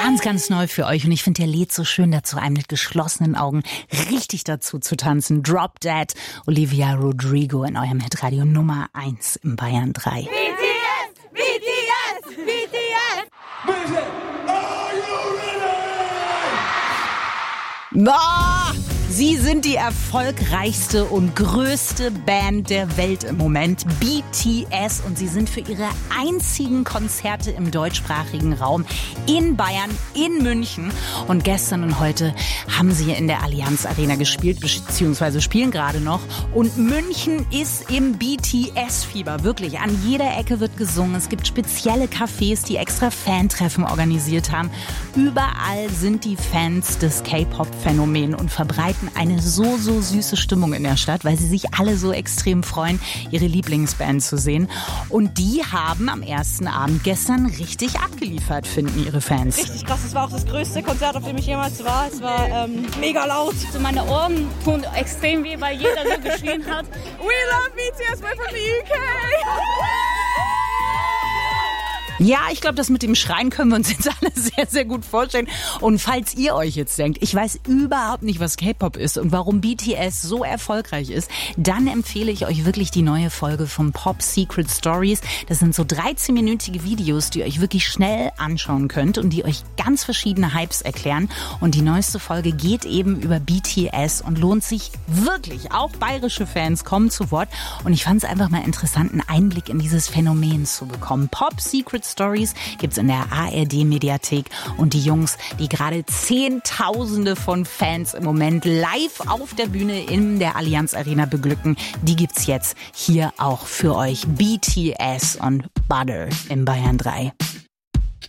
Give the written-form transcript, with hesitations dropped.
Ganz, ganz neu für euch und ich finde, der lädt so schön dazu ein, mit geschlossenen Augen richtig dazu zu tanzen. Drop Dead, Olivia Rodrigo in eurem Hitradio Nummer 1 im Bayern 3. BTS! BTS! BTS! Listen, are you ready? Ah, sie sind die erfolgreichste und größte Band der Welt im Moment, BTS. Und sie sind für ihre einzigen Konzerte im deutschsprachigen Raum in Bayern, in München. Und gestern und heute haben sie in der Allianz Arena gespielt, beziehungsweise spielen gerade noch. Und München ist im BTS-Fieber. Wirklich, an jeder Ecke wird gesungen. Es gibt spezielle Cafés, die extra Fantreffen organisiert haben. Überall sind die Fans des K-Pop-Phänomens und verbreiten eine so süße Stimmung in der Stadt, weil sie sich alle so extrem freuen, ihre Lieblingsband zu sehen. Und die haben am ersten Abend gestern richtig abgeliefert, finden ihre Fans. Richtig krass, es war auch das größte Konzert, auf dem ich jemals war. Es war mega laut. So meine Ohren tun extrem weh, weil jeder so geschrien hat. We love BTS, we're from the UK! Ja, ich glaube, das mit dem Schreien können wir uns jetzt alle sehr, sehr gut vorstellen. Und falls ihr euch jetzt denkt, ich weiß überhaupt nicht, was K-Pop ist und warum BTS so erfolgreich ist, dann empfehle ich euch wirklich die neue Folge von Pop Secret Stories. Das sind so 13-minütige Videos, die ihr euch wirklich schnell anschauen könnt und die euch ganz verschiedene Hypes erklären. Und die neueste Folge geht eben über BTS und lohnt sich wirklich. Auch bayerische Fans kommen zu Wort. Und ich fand es einfach mal interessant, einen Einblick in dieses Phänomen zu bekommen. Pop Secret Stories gibt's in der ARD-Mediathek und die Jungs, die gerade Zehntausende von Fans im Moment live auf der Bühne in der Allianz Arena beglücken, die gibt's jetzt hier auch für euch. BTS und Butter im Bayern 3.